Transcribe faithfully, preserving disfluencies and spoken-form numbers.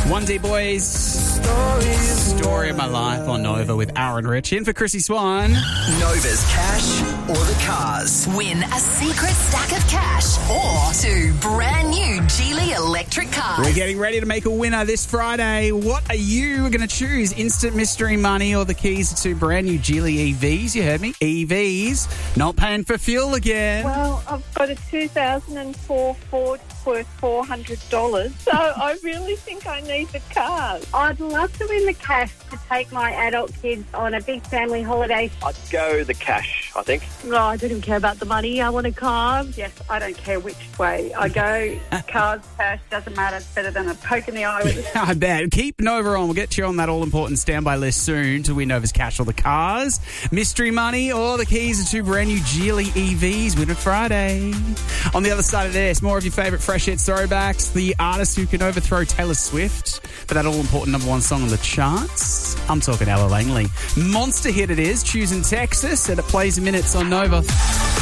One D Boys, Story of My Life on Nova with Aaron Rich. In for Chrissy Swan. Nova's cash or the cars. Win a secret stack of cash or two brand new Geely electric cars. We're getting ready to make a winner this Friday. What are you going to choose? Instant mystery money or the keys to two brand new Geely E Vs? You heard me. E Vs. Not paying for fuel again. Well, I've got a two thousand four Ford worth four hundred dollars, so I really think I need the car. I'd love to win the cash to take my adult kids on a big family holiday. I'd go the cash, I think. No, I don't even care about the money. I want a car. Yes, I don't care which way I go. Cars, cash, doesn't matter. It's better than a poke in the eye with it. I bet. Keep Nova on. We'll get you on that all-important standby list soon to win Nova's cash or the cars, mystery money, or the keys to two brand new Geely E Vs. Winner Friday. On the other side of this, more of your favourite fresh hit throwbacks. The artist who can overthrow Taylor Swift for that all-important number one song on the charts. I'm talking Ella Langley. Monster hit it is. Choosing Texas, and it plays in minutes on Nova.